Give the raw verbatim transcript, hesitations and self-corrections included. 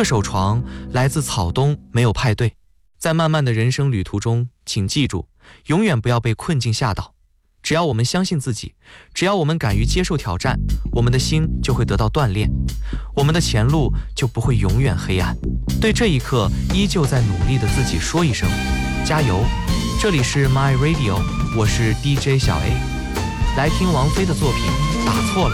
这首床来自草东，没有派对。在漫漫的人生旅途中，请记住，永远不要被困境吓倒。只要我们相信自己，只要我们敢于接受挑战，我们的心就会得到锻炼，我们的前路就不会永远黑暗。对这一刻依旧在努力的自己说一声加油。这里是 My Radio， 我是 D J 小 A， 来听王菲的作品《打错了》。